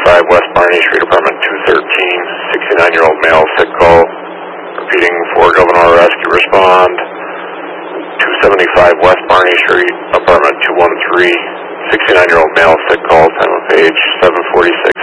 275 West Barney Street, apartment 213, 69-year-old male, sick call. Repeating, for Governor Rescue respond. 275 West Barney Street, apartment 213, 69-year-old male, sick call, time of page 7:46